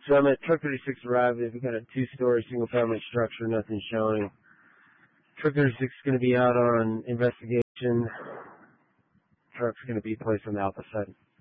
So I'm at truck 36 arrived. We've got a 2-story single-family structure, nothing showing. Truck 36 is going to be out on investigation. Truck's going to be placed on the opposite side.